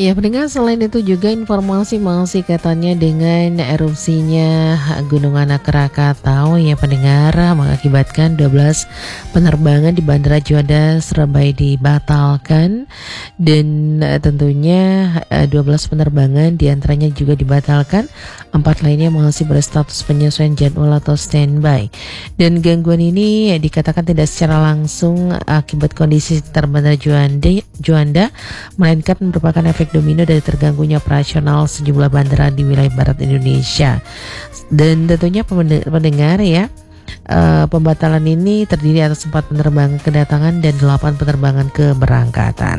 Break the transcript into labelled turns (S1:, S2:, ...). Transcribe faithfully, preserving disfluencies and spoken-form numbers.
S1: Ya, pendengar, selain itu juga informasi masih katanya dengan erupsinya Gunung Anak Krakatau ya pendengar, mengakibatkan dua belas penerbangan di Bandara Juanda Surabaya dibatalkan, dan eh, tentunya eh, dua belas penerbangan diantaranya juga dibatalkan, empat lainnya masih berstatus penyesuaian jadwal atau standby. Dan gangguan ini eh, dikatakan tidak secara langsung akibat kondisi sekitar Bandara Juanda, Juanda melainkan merupakan efek domino dari terganggunya operasional sejumlah bandara di wilayah barat Indonesia. Dan tentunya pendengar ya, uh, pembatalan ini terdiri atas empat penerbangan kedatangan dan delapan penerbangan keberangkatan.